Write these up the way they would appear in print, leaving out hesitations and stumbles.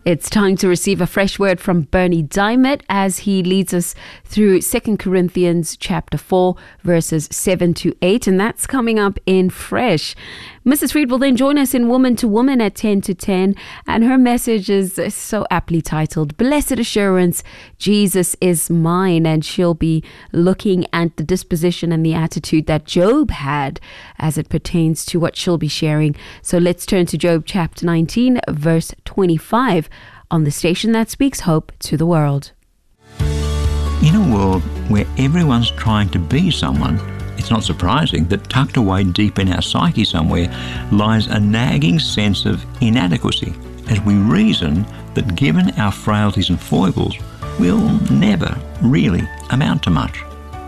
It's time to receive a fresh word from Bernie Diamond as he leads us through 2 Corinthians chapter 4, verses 7 to 8, and that's coming up in Fresh. Mrs. Freed will then join us in Woman to Woman at 10 to 10, and her message is so aptly titled, Blessed Assurance, Jesus is Mine, and she'll be looking at the disposition and the attitude that Job had as it pertains to what she'll be sharing. So let's turn to Job chapter 19, verse 25, on the station that speaks hope to the world. In a world where everyone's trying to be someone, it's not surprising that tucked away deep in our psyche somewhere lies a nagging sense of inadequacy as we reason that given our frailties and foibles, we'll never really amount to much.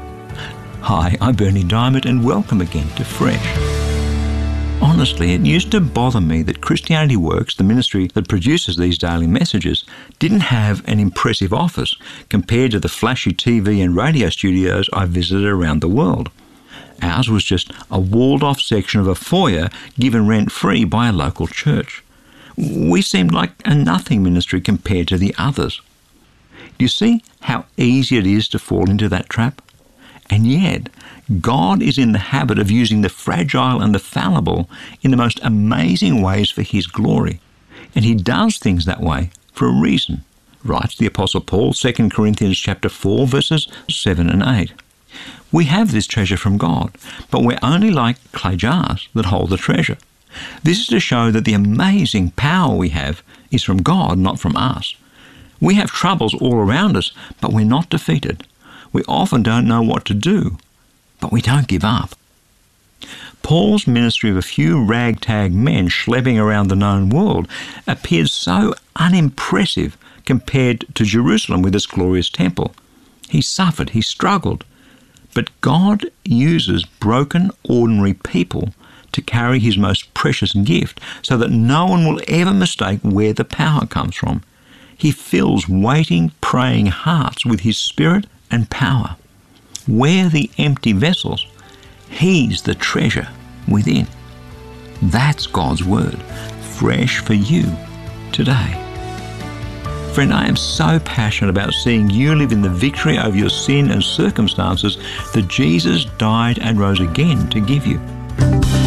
Hi, I'm Bernie Diamond and welcome again to Fresh. Honestly, it used to bother me that Christianity Works, the ministry that produces these daily messages, didn't have an impressive office compared to the flashy TV and radio studios I visited around the world. Ours was just a walled-off section of a foyer given rent-free by a local church. We seemed like a nothing ministry compared to the others. Do you see how easy it is to fall into that trap? And yet, God is in the habit of using the fragile and the fallible in the most amazing ways for His glory. And He does things that way for a reason, writes the Apostle Paul, 2 Corinthians chapter 4, verses 7 and 8. We have this treasure from God, but we're only like clay jars that hold the treasure. This is to show that the amazing power we have is from God, not from us. We have troubles all around us, but we're not defeated. We often don't know what to do, but we don't give up. Paul's ministry of a few ragtag men schlepping around the known world appears so unimpressive compared to Jerusalem with its glorious temple. He suffered, he struggled. But God uses broken, ordinary people to carry His most precious gift so that no one will ever mistake where the power comes from. He fills waiting, praying hearts with His Spirit and power. We're the empty vessels. He's the treasure within. That's God's word, fresh for you today. Friend, I am so passionate about seeing you live in the victory over your sin and circumstances that Jesus died and rose again to give you.